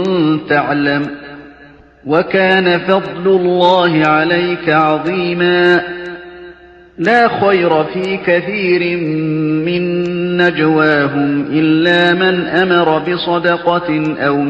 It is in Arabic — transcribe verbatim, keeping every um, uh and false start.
تعلم وكان فضل الله عليك عظيما لا خير في كثير من نجواهم إلا من أمر بصدقة أو